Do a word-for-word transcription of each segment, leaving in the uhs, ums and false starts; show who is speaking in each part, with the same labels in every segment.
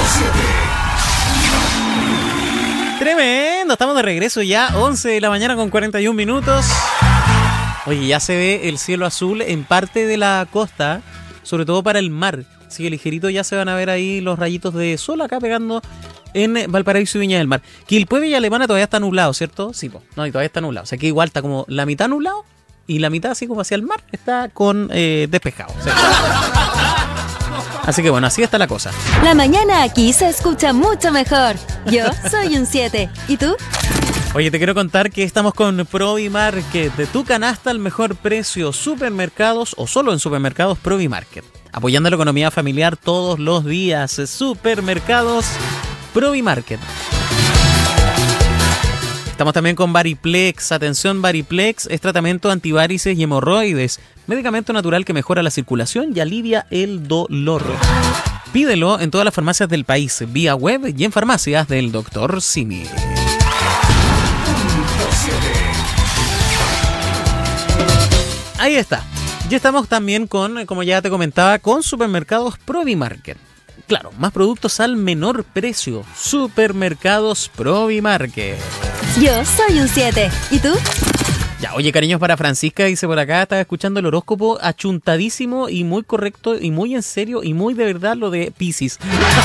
Speaker 1: Tremendo, estamos de regreso ya, once de la mañana con cuarenta y un minutos. Oye, ya se ve el cielo azul en parte de la costa, sobre todo para el mar. Así que ligerito ya se van a ver ahí los rayitos de sol acá pegando en Valparaíso y Viña del Mar. Quilpué y Villa Alemana todavía está nublado, ¿cierto? Sí, pues, no, y todavía está nublado. O sea que igual está como la mitad nublado y la mitad así como hacia el mar está con eh, despejado. ¿Sí? Así que bueno, así está la cosa.
Speaker 2: La mañana aquí se escucha mucho mejor. Yo soy un siete. ¿Y tú?
Speaker 1: Oye, te quiero contar que estamos con Provimarket. De tu canasta al mejor precio, supermercados o solo en supermercados Provimarket. Apoyando la economía familiar todos los días. Supermercados Provimarket. Estamos también con Variplex. Atención, Variplex es tratamiento antivarices y hemorroides. Medicamento natural que mejora la circulación y alivia el dolor. Pídelo en todas las farmacias del país, vía web y en farmacias del doctor Simi. Ahí está. Ya estamos también con, como ya te comentaba, con supermercados Provimarket. Claro, más productos al menor precio. Supermercados Provimarket.
Speaker 2: Yo soy un siete. ¿Y tú?
Speaker 1: Ya, oye, cariños para Francisca, dice por acá, estaba escuchando el horóscopo achuntadísimo y muy correcto y muy en serio y muy de verdad lo de Piscis.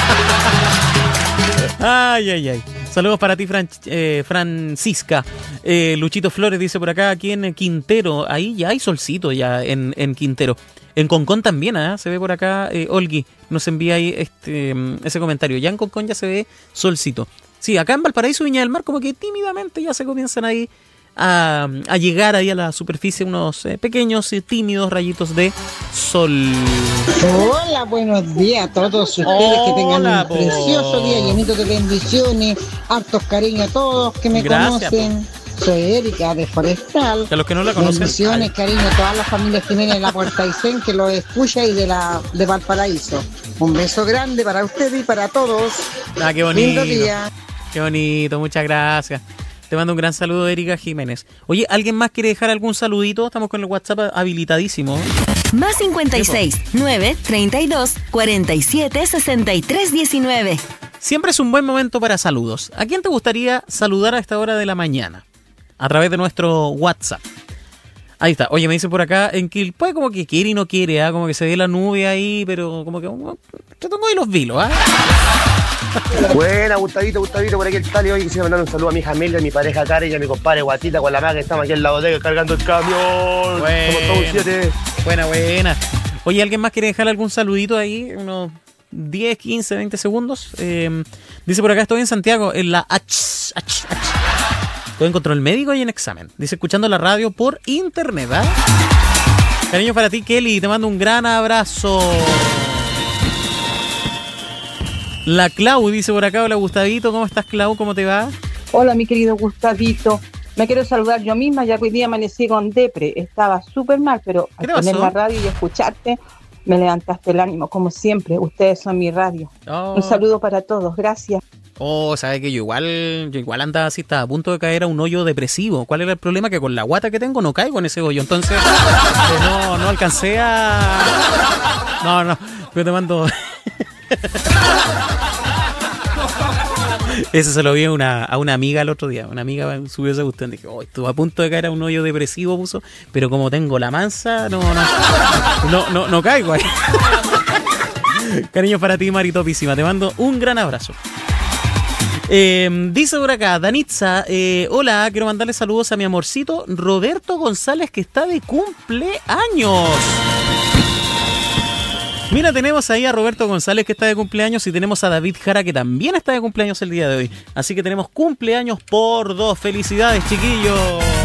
Speaker 1: Ay, ay, ay. Saludos para ti, Fran, eh, Francisca. Eh, Luchito Flores dice por acá, aquí en Quintero, ahí ya hay solcito ya en, en Quintero. En Concón también, ¿eh? Se ve por acá, eh, Olgui nos envía ahí este, ese comentario. Ya en Concón ya se ve solcito. Sí, acá en Valparaíso, Viña del Mar, como que tímidamente ya se comienzan ahí a, a llegar ahí a la superficie unos eh, pequeños y tímidos rayitos de sol.
Speaker 3: Hola, buenos días a todos ustedes. Hola, que tengan un precioso día llenito de bendiciones, hartos cariños a todos que me Gracias, conocen. Po. Soy Erika de Forestal.
Speaker 1: A los que no la conocen.
Speaker 3: Bendiciones, cariño a todas las familias que vienen en la Puerta Aysén, que lo escucha y de la de Valparaíso. Un beso grande para ustedes y para todos.
Speaker 1: Ah, qué bonito.
Speaker 3: Lindo día.
Speaker 1: Qué bonito, muchas gracias. Te mando un gran saludo, Erika Jiménez. Oye, ¿alguien más quiere dejar algún saludito? Estamos con el WhatsApp habilitadísimo.
Speaker 2: Más cincuenta y seis, nueve, treinta y dos, cuarenta y siete, sesenta y tres, diecinueve.
Speaker 1: Siempre es un buen momento para saludos. ¿A quién te gustaría saludar a esta hora de la mañana? A través de nuestro WhatsApp. Ahí está. Oye, me dice por acá, en Quilpué como que quiere y no quiere, ¿eh? Como que se ve la nube ahí, pero como que... Te tengo ahí los vilos, ¿ah? ¿eh?
Speaker 4: Buena, Gustavito, Gustavito, por aquí el Tali. Hoy quisiera mandar un saludo a mi familia, a mi pareja Karen y a mi compadre Guatita con la maga que estamos aquí en la bodega cargando el camión.
Speaker 1: Buena,
Speaker 4: Somos todos siete.
Speaker 1: Buena, buena. Oye, ¿alguien más quiere dejar algún saludito ahí? Unos diez, quince, veinte segundos. Eh, dice por acá, estoy en Santiago, en la H, H, H. Estoy en control médico y en examen. Dice, escuchando la radio por internet, ¿eh? Cariño para ti, Kelly. Te mando un gran abrazo. La Clau dice por acá, hola Gustavito, ¿cómo estás, Clau? ¿Cómo te va?
Speaker 5: Hola, mi querido Gustavito. Me quiero saludar yo misma, ya que hoy día amanecí con depre. Estaba súper mal, pero al poner la radio y escucharte, me levantaste el ánimo, como siempre. Ustedes son mi radio. Oh. Un saludo para todos, gracias.
Speaker 1: Oh, sabe que yo igual, yo igual andaba así, estaba a punto de caer a un hoyo depresivo. ¿Cuál era el problema? Que con la guata que tengo no caigo en ese hoyo. Entonces, eh, no, no alcancé a... No, no, yo te mando... Eso se lo vi a una, a una amiga el otro día. Una amiga subió esa cuestión. Dije, oh, estuve a punto de caer a un hoyo depresivo, puso. Pero como tengo la mansa, no, no, no, no, no caigo ahí. Cariño para ti, Mari Topísima. Te mando un gran abrazo. Eh, dice por acá, Danitza, eh, hola, quiero mandarle saludos a mi amorcito Roberto González, que está de cumpleaños. Mira, tenemos ahí a Roberto González, que está de cumpleaños, y tenemos a David Jara, que también está de cumpleaños el día de hoy. Así que tenemos cumpleaños por dos. Felicidades, chiquillos.